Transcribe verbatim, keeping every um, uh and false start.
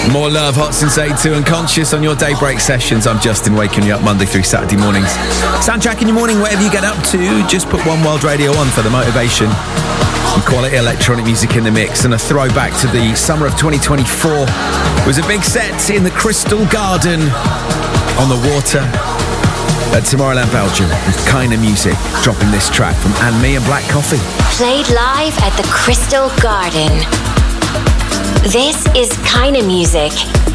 More love, Hot Since eight two and Conscious on your daybreak sessions. I'm Justin, waking you up Monday through Saturday mornings. Soundtrack in your morning, whatever you get up to, just put One World Radio on for the motivation. And quality electronic music in the mix, and a throwback to the summer of twenty twenty-four. It was a big set in the Crystal Garden on the water at Tomorrowland, Belgium, with Kinda Music dropping this track from Anne Me and Black Coffee. Played live at the Crystal Garden. This is Kinda Music.